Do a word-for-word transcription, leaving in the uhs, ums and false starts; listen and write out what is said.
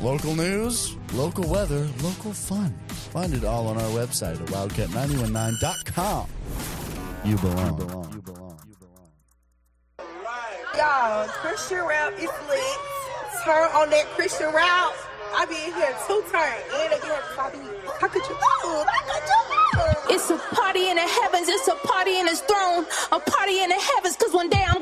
Local news, local weather, local fun. Find it all on our website at wildcat nine one nine dot com. You belong. You belong. You belong. You belong. Y'all, Christian rap is lit. Turn on that Christian rap. I be in here two turns. And again, Bobby, how could you move? How could you move? It's a party in the heavens. It's a party in his throne. A party in the heavens. Cause one day I'm